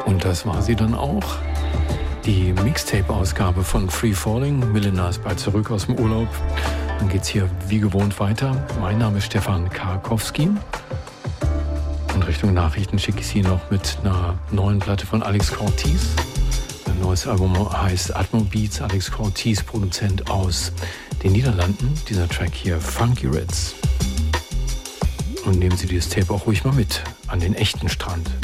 Und das war sie dann auch. Die Mixtape-Ausgabe von Free Falling. Milena ist bald zurück aus dem Urlaub. Dann geht's hier wie gewohnt weiter. Mein Name ist Stefan Karkowski. In Richtung Nachrichten schicke ich Sie noch mit einer neuen Platte von Alex Cortez. Ein neues Album heißt Atmo Beats. Alex Cortez, Produzent aus den Niederlanden. Dieser Track hier, Funky Reds. Und nehmen Sie dieses Tape auch ruhig mal mit an den echten Strand.